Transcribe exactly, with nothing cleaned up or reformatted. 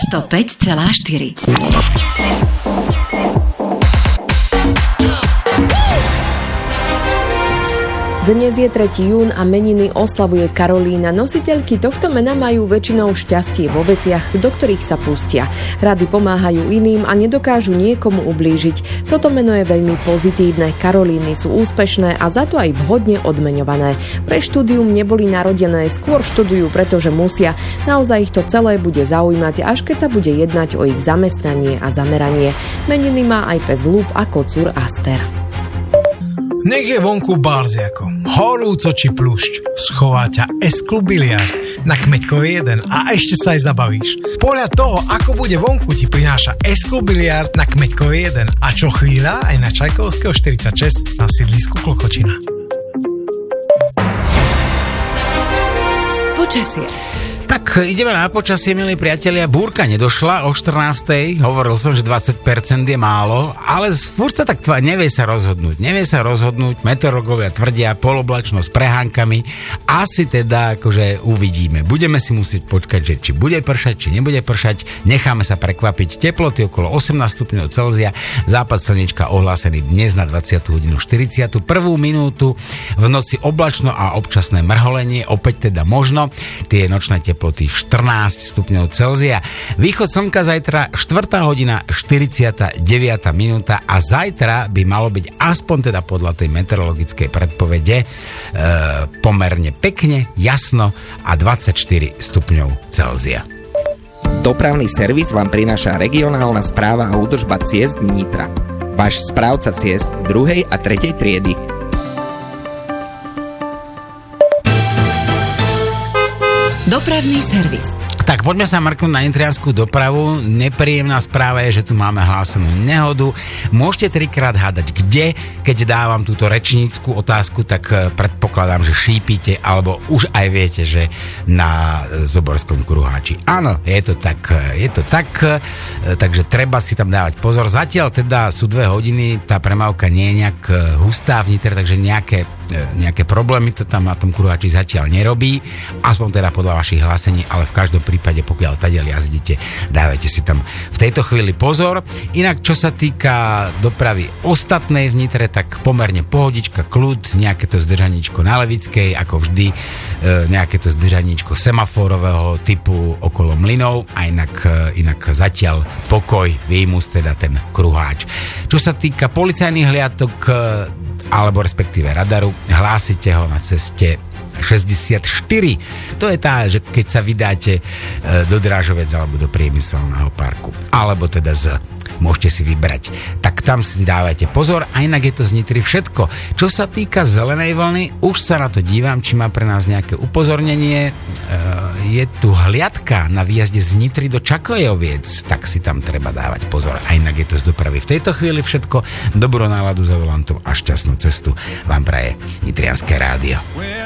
sto päť celá štyri. Dnes je tretí jún a meniny oslavuje Karolína. Nositeľky tohto mena majú väčšinou šťastie vo veciach, do ktorých sa pustia. Rady pomáhajú iným a nedokážu niekomu ublížiť. Toto meno je veľmi pozitívne. Karolíny sú úspešné a za to aj vhodne odmeňované. Pre štúdium neboli narodené, skôr študujú, pretože musia. Naozaj ich to celé bude zaujímať, až keď sa bude jednať o ich zamestnanie a zameranie. Meniny má aj pes Lúb a kocúr Aster. Nech je vonku barziako, horúco či plušť, schová ťa S-klub biliard na Kmeďkovej jeden a ešte sa aj zabavíš. Podľa toho, ako bude vonku, ti prináša S-klub biliard na Kmeďkovej jeden a čo chvíľa aj na Čajkovského štyridsaťšesť na sídlisku Klokočina. Počasie. Tak ideme na počasie, milí priatelia. Búrka nedošla o štrnástej. Hovoril som, že dvadsať percent je málo, ale furt sa tak tvá, nevie sa rozhodnúť. Nevie sa rozhodnúť. Meteorológovia tvrdia poloblačno s prehánkami. Asi teda akože uvidíme. Budeme si musieť počkať, že či bude pršať, či nebude pršať. Necháme sa prekvapiť. Teploty okolo osemnásť stupňov Celzia. Západ slnečka ohlásený dnes na dvadsiatu hodinu štyridsiatu prvú minútu. V noci oblačno a občasné mrholenie. Opäť teda možno. Tie nočné teploty štrnásť stupňov Celzia. Východ slnka zajtra štvrtá hodina štyridsiata deviata minúta a zajtra by malo byť aspoň teda podľa tej meteorologickej predpovede e, pomerne pekne, jasno a dvadsaťštyri stupňov Celzia. Dopravný servis vám prináša regionálna správa a údržba ciest Nitra. Váš správca ciest druhej a tretej triedy. Dopravný servis. Tak poďme sa mrknúť na nitriansku dopravu. Nepríjemná správa je, že tu máme hlásenú nehodu. Môžete trikrát hádať kde, keď dávam túto rečnícku otázku, tak predpokladám, že šípite, alebo už aj viete, že na Zoborskom Kruháči. Áno, je to tak, je to tak, takže treba si tam dávať pozor. Zatiaľ teda sú dve hodiny, tá premávka nie je nejak hustá v Nitre, takže nejaké, nejaké problémy to tam na tom Kruháči zatiaľ nerobí, aspoň teda podľa vašich hlásení, ale v každom prípade, pokiaľ tadiaľ jazdíte, dávajte si tam v tejto chvíli pozor. Inak, čo sa týka dopravy ostatnej v Nitre, tak pomerne pohodička, kľud, nejaké to zdržaníčko na Levickej, ako vždy, nejaké to zdržaníčko semaforového typu okolo mlynov a inak, inak zatiaľ pokoj, výmus teda ten Kruháč. Čo sa týka policajných hliadok, alebo respektíve radaru, hlásite ho na ceste šesťdesiatštyri. To je tá, že keď sa vydáte do Drážovec alebo do priemyselného parku. Alebo teda z, môžete si vybrať. Tak tam si dávajte pozor a inak je to z Nitry všetko. Čo sa týka zelenej vlny, už sa na to dívam, či má pre nás nejaké upozornenie. Je tu hliadka na výjazde z Nitry do Čakojoviec, tak si tam treba dávať pozor. A inak je to z dopravy v tejto chvíli všetko. Dobrú náladu za volantom a šťastnú cestu vám praje Nitrianske rádio.